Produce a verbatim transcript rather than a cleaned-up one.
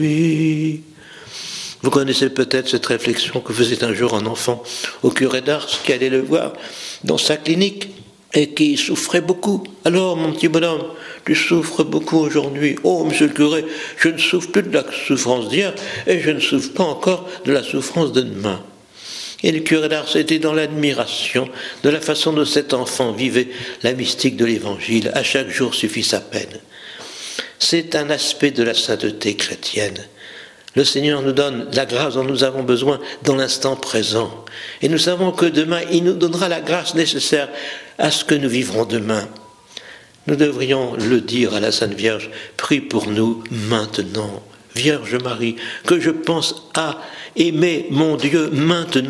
Oui. Vous connaissez peut-être cette réflexion que faisait un jour un enfant au curé d'Ars qui allait le voir dans sa clinique et qui souffrait beaucoup. « Alors, mon petit bonhomme, tu souffres beaucoup aujourd'hui. »« Oh, monsieur le curé, je ne souffre plus de la souffrance d'hier et je ne souffre pas encore de la souffrance de demain. » Et le curé d'Ars était dans l'admiration de la façon dont cet enfant vivait la mystique de l'Évangile. À chaque jour suffit sa peine. C'est un aspect de la sainteté chrétienne. Le Seigneur nous donne la grâce dont nous avons besoin dans l'instant présent. Et nous savons que demain, il nous donnera la grâce nécessaire à ce que nous vivrons demain. Nous devrions le dire à la Sainte Vierge, prie pour nous maintenant. Vierge Marie, que je pense à aimer mon Dieu maintenant.